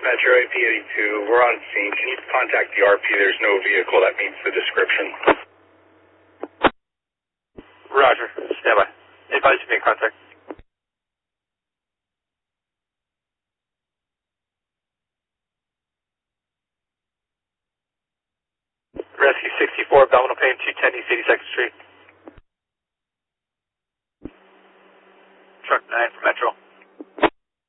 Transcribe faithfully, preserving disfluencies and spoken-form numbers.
Metro A P eighty-two. We're on scene. Can you contact the R P? There's no vehicle that meets the description. Roger. Stand by. Advise you make contact. Rescue sixty-four, abdominal pain, two ten East eighty-second Street. Truck nine for Metro.